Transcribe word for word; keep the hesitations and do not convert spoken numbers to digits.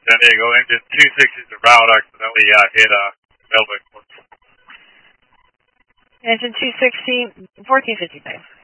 San Diego, engine two sixty to route, accidentally uh, hit a uh, Melbourne. Engine two sixty, fourteen fifty-five.